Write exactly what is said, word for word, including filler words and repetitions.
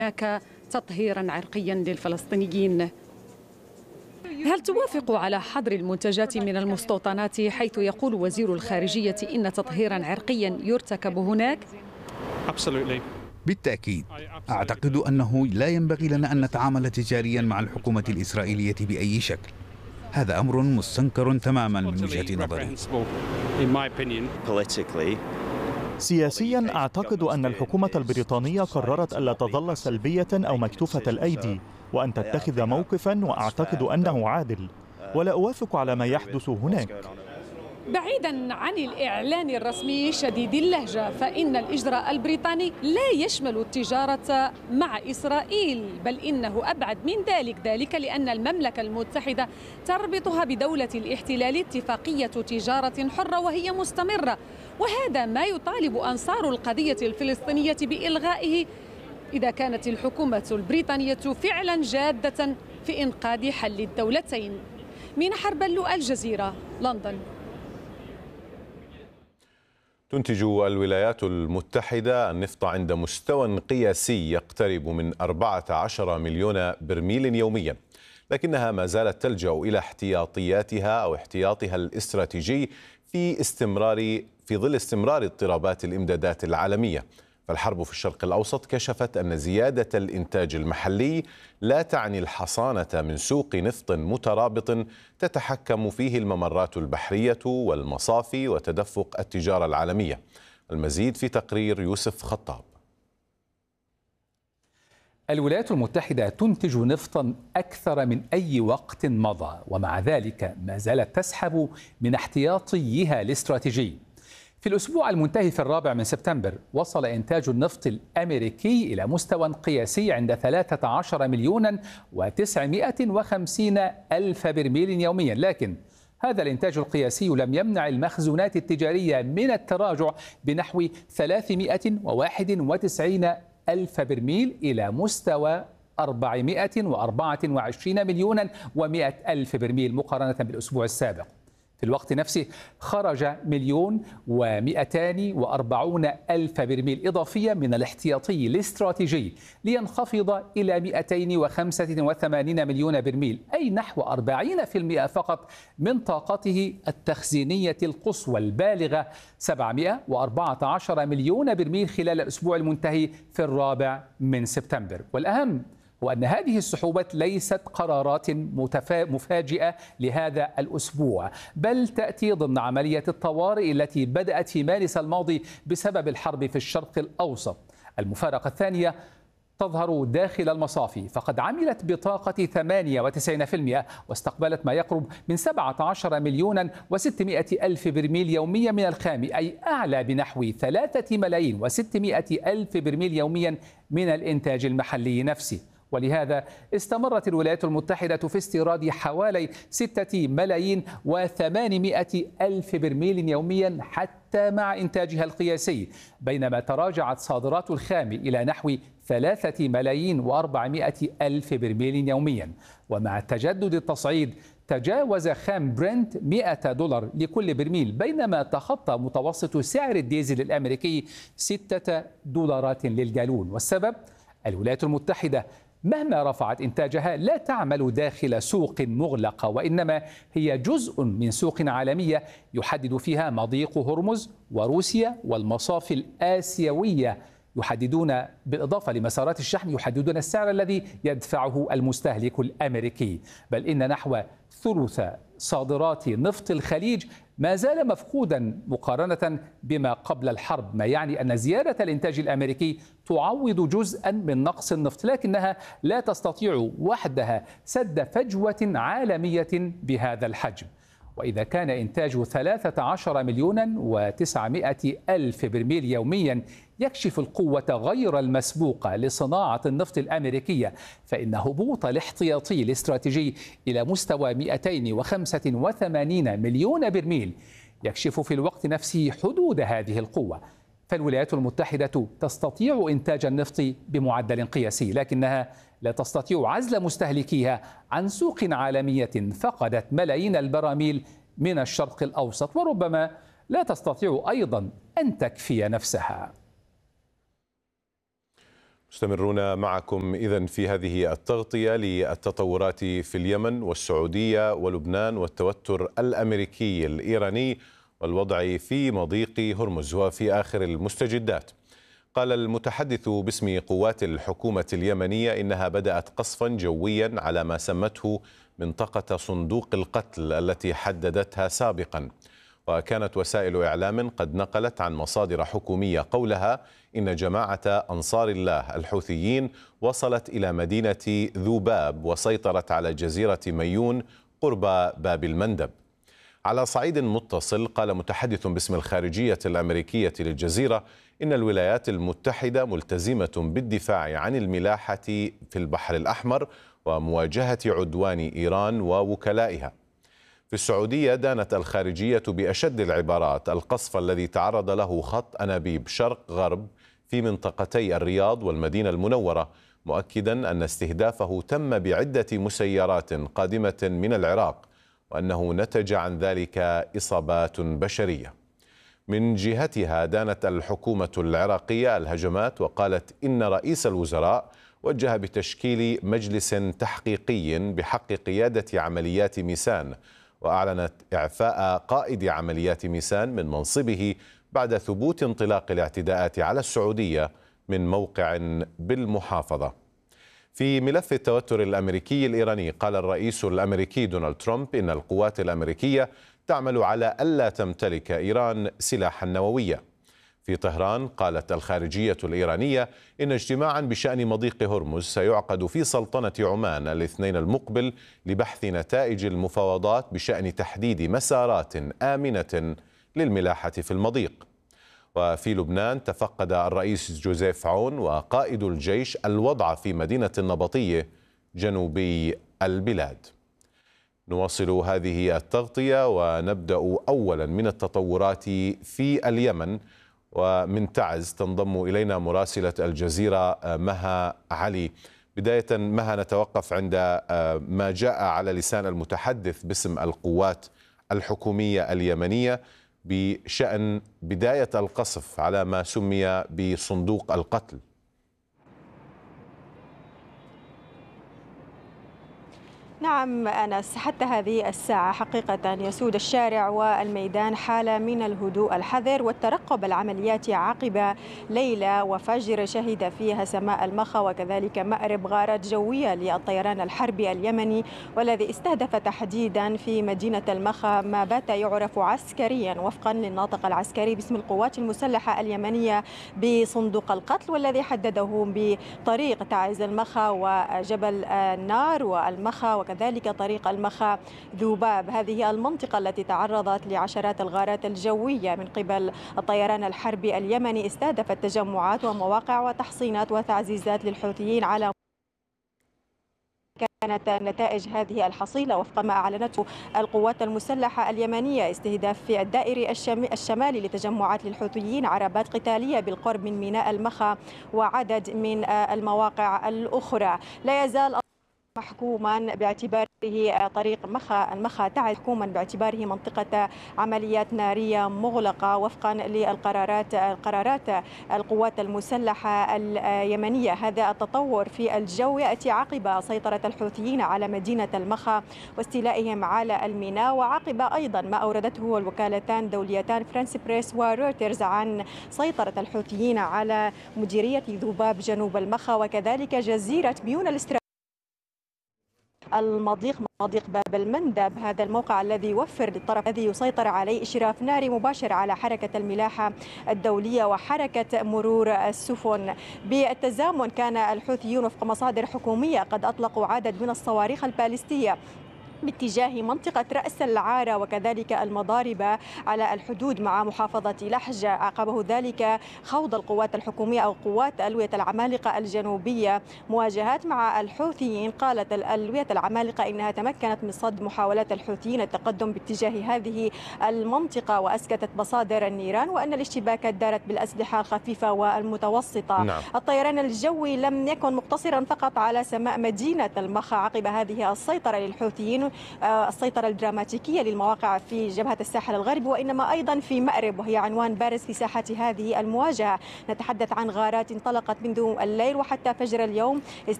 هناك تطهيرا عرقيا للفلسطينيين. هل توافق على حظر المنتجات من المستوطنات، حيث يقول وزير الخارجية إن تطهيرا عرقيا يرتكب هناك؟ بالتأكيد، أعتقد أنه لا ينبغي لنا أن نتعامل تجاريا مع الحكومة الإسرائيلية بأي شكل. هذا أمر مستنكر تماما من وجهة نظري. سياسيا أعتقد أن الحكومة البريطانية قررت ألا تظل سلبية أو مكتوفة الأيدي وأن تتخذ موقفا، وأعتقد أنه عادل، ولا أوافق على ما يحدث هناك. بعيدا عن الإعلان الرسمي شديد اللهجة، فإن الإجراء البريطاني لا يشمل التجارة مع إسرائيل، بل إنه أبعد من ذلك، ذلك لأن المملكة المتحدة تربطها بدولة الاحتلال اتفاقية تجارة حرة وهي مستمرة، وهذا ما يطالب أنصار القضية الفلسطينية بإلغائه إذا كانت الحكومة البريطانية فعلا جادة في إنقاذ حل الدولتين. مينا حربلو، الجزيرة، لندن. تنتج الولايات المتحدة النفط عند مستوى قياسي يقترب من أربعة عشر مليون برميل يوميا، لكنها ما زالت تلجأ إلى احتياطياتها أو احتياطها الاستراتيجي في استمرار في ظل استمرار اضطرابات الإمدادات العالمية. فالحرب في الشرق الأوسط كشفت أن زيادة الإنتاج المحلي لا تعني الحصانة من سوق نفط مترابط تتحكم فيه الممرات البحرية والمصافي وتدفق التجارة العالمية. المزيد في تقرير يوسف خطاب. الولايات المتحدة تنتج نفطا أكثر من أي وقت مضى، ومع ذلك ما زالت تسحب من احتياطيها الاستراتيجي. في الأسبوع المنتهي في الرابع من سبتمبر وصل إنتاج النفط الأمريكي إلى مستوى قياسي عند ثلاثة عشر مليون وتسعمائة وخمسين ألف برميل يوميا، لكن هذا الإنتاج القياسي لم يمنع المخزونات التجارية من التراجع بنحو ثلاثمائة وواحد وتسعين ألف برميل إلى مستوى أربعمائة وأربعة وعشرين مليون ومائة ألف برميل مقارنة بالأسبوع السابق. في الوقت نفسه خرج مليون ومئتان وأربعون ألف برميل إضافية من الاحتياطي الاستراتيجي لينخفض إلى مئتين وخمسة وثمانين مليون برميل، أي نحو أربعين بالمئة فقط من طاقته التخزينية القصوى البالغة سبعمائة وأربعة عشر مليون برميل خلال الأسبوع المنتهي في الرابع من سبتمبر. والأهم وأن هذه السحوبات ليست قرارات مفاجئة لهذا الأسبوع، بل تأتي ضمن عملية الطوارئ التي بدأت في مارس الماضي بسبب الحرب في الشرق الأوسط. المفارقة الثانية تظهر داخل المصافي، فقد عملت بطاقة ثمانية وتسعين بالمئة واستقبلت ما يقرب من سبعة عشر مليون وستمائة ألف برميل يوميا من الخام، أي أعلى بنحو ثلاثة ملايين وستمائة ألف برميل يوميا من الإنتاج المحلي نفسه. ولهذا استمرت الولايات المتحدة في استيراد حوالي ستة ملايين وثمانمائة ألف برميل يوميا حتى مع إنتاجها القياسي، بينما تراجعت صادرات الخام إلى نحو ثلاثة ملايين وأربعمائة ألف برميل يوميا. ومع تجدد التصعيد تجاوز خام برنت مئة دولار لكل برميل، بينما تخطى متوسط سعر الديزل الأمريكي ستة دولارات للجالون. والسبب الولايات المتحدة مهما رفعت إنتاجها لا تعمل داخل سوق مغلقة، وإنما هي جزء من سوق عالمية يحدد فيها مضيق هرمز وروسيا والمصافي الآسيوية، يحددون بالإضافة لمسارات الشحن يحددون السعر الذي يدفعه المستهلك الأمريكي. بل إن نحو ثلث صادرات نفط الخليج ما زال مفقودا مقارنة بما قبل الحرب، ما يعني أن زيادة الإنتاج الأمريكي تعوض جزءا من نقص النفط، لكنها لا تستطيع وحدها سد فجوة عالمية بهذا الحجم. وإذا كان إنتاج ثلاثة عشر مليون وتسعمائة ألف برميل يوميا يكشف القوة غير المسبوقة لصناعة النفط الأمريكية، فإن هبوط الاحتياطي الاستراتيجي إلى مستوى مئتين وخمسة وثمانين مليون برميل يكشف في الوقت نفسه حدود هذه القوة. فالولايات المتحدة تستطيع إنتاج النفط بمعدل قياسي، لكنها لا تستطيع عزل مستهلكيها عن سوق عالمية فقدت ملايين البراميل من الشرق الأوسط، وربما لا تستطيع أيضا أن تكفي نفسها. مستمرون معكم إذن في هذه التغطية للتطورات في اليمن والسعودية ولبنان والتوتر الأمريكي الإيراني والوضع في مضيق هرمز. وفي آخر المستجدات قال المتحدث باسم قوات الحكومة اليمنية إنها بدأت قصفا جويا على ما سمته منطقة صندوق القتل التي حددتها سابقا. وكانت وسائل إعلام قد نقلت عن مصادر حكومية قولها إن جماعة أنصار الله الحوثيين وصلت إلى مدينة ذوباب وسيطرت على جزيرة ميون قرب باب المندب. على صعيد متصل قال متحدث باسم الخارجية الأمريكية للجزيرة إن الولايات المتحدة ملتزمة بالدفاع عن الملاحة في البحر الأحمر ومواجهة عدوان إيران ووكلائها. في السعودية دانت الخارجية بأشد العبارات القصف الذي تعرض له خط أنابيب شرق غرب في منطقتي الرياض والمدينة المنورة، مؤكدا أن استهدافه تم بعدة مسيرات قادمة من العراق وأنه نتج عن ذلك إصابات بشرية. من جهتها دانت الحكومة العراقية الهجمات وقالت إن رئيس الوزراء وجه بتشكيل مجلس تحقيقي بحق قيادة عمليات ميسان، وأعلنت إعفاء قائد عمليات ميسان من منصبه بعد ثبوت انطلاق الاعتداءات على السعودية من موقع بالمحافظة. في ملف التوتر الأمريكي الإيراني قال الرئيس الأمريكي دونالد ترامب إن القوات الأمريكية تعمل على ألا تمتلك إيران سلاحا نوويا. في طهران قالت الخارجية الإيرانية إن اجتماعا بشأن مضيق هرمز سيعقد في سلطنة عمان الاثنين المقبل لبحث نتائج المفاوضات بشأن تحديد مسارات آمنة للملاحة في المضيق. وفي لبنان تفقد الرئيس جوزيف عون وقائد الجيش الوضع في مدينة النبطية جنوبي البلاد. نواصل هذه التغطية ونبدأ أولا من التطورات في اليمن، ومن تعز تنضم إلينا مراسلة الجزيرة مها علي. بداية مها، نتوقف عند ما جاء على لسان المتحدث باسم القوات الحكومية اليمنية بشأن بداية القصف على ما سمي بصندوق القتل. نعم أنس، حتى هذه الساعة حقيقة يسود الشارع والميدان حالة من الهدوء الحذر والترقب العمليات عقب ليلة وفجر شهد فيها سماء المخا وكذلك مأرب غارات جوية للطيران الحربي اليمني، والذي استهدف تحديدا في مدينة المخا ما بات يعرف عسكريا وفقا للناطق العسكري باسم القوات المسلحة اليمنية بصندوق القتل، والذي حدده بطريق تعز المخا وجبل النار والمخا وكذلك طريق المخا ذوباب. هذه المنطقة التي تعرضت لعشرات الغارات الجوية من قبل الطيران الحربي اليمني استهدفت تجمعات ومواقع وتحصينات وتعزيزات للحوثيين على كانت نتائج هذه الحصيلة وفق ما أعلنته القوات المسلحة اليمنية استهداف في الدائري الشمالي لتجمعات للحوثيين عربات قتالية بالقرب من ميناء المخا وعدد من المواقع الأخرى. لا يزال محكوما باعتباره طريق مخا المخا تعز محكوما باعتباره منطقة عمليات نارية مغلقة وفقا للقرارات قرارات القوات المسلحة اليمنية. هذا التطور في الجو يأتي عقب سيطرة الحوثيين على مدينة المخا واستيلائهم على الميناء، وعقب أيضا ما أوردته الوكالتان الدوليتان فرانس بريس ورويترز عن سيطرة الحوثيين على مديرية ذوباب جنوب المخا وكذلك جزيرة ميون الاستراتيجية المضيق مضيق باب المندب. هذا الموقع الذي يوفر للطرف الذي يسيطر عليه إشراف ناري مباشر على حركة الملاحة الدولية وحركة مرور السفن. بالتزامن كان الحوثيون وفق مصادر حكومية قد أطلقوا عدد من الصواريخ البالستية باتجاه منطقة رأس العارة وكذلك المضاربة على الحدود مع محافظة لحج. عقبه ذلك خوض القوات الحكومية أو قوات ألوية العمالقة الجنوبية مواجهات مع الحوثيين. قالت الألوية العمالقة إنها تمكنت من صد محاولات الحوثيين التقدم باتجاه هذه المنطقة وأسكتت مصادر النيران وأن الاشتباكات دارت بالأسلحة الخفيفة والمتوسطة. نعم. الطيران الجوي لم يكن مقتصرا فقط على سماء مدينة المخا عقب هذه السيطرة للحوثيين، السيطرة الدراماتيكية للمواقع في جبهة الساحل الغربي، وإنما أيضا في مأرب، وهي عنوان بارز في ساحة هذه المواجهة. نتحدث عن غارات انطلقت منذ الليل وحتى فجر اليوم